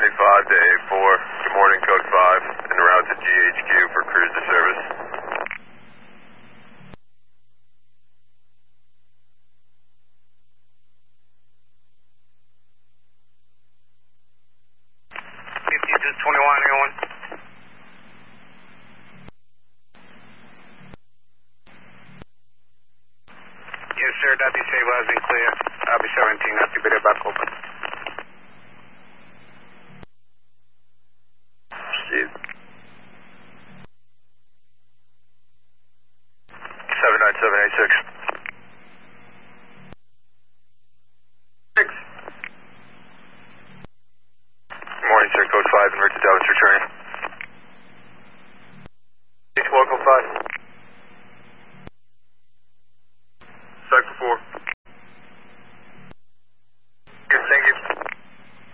95 to A4. Good morning, code 5. En route to GHQ for cruiser service. Yes, sir. That is stabilized and clear. I'll be 17. I'll be back open. Steve. 79786. 6. Good morning, sir. Code 5 en route to Dallas returning.